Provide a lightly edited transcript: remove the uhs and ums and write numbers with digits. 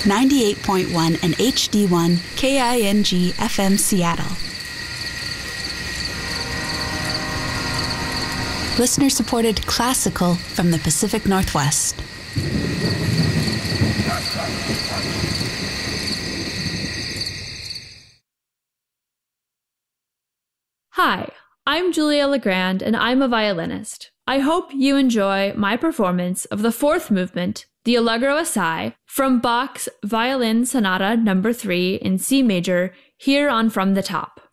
98.1 and HD1 KING FM Seattle. Listener-supported classical from the Pacific Northwest. Hi, I'm Julia Legrand, and I'm a violinist. I hope you enjoy my performance of the fourth movement, the Allegro Assai, from Bach's Violin Sonata No. 3 in C major, here on From the Top.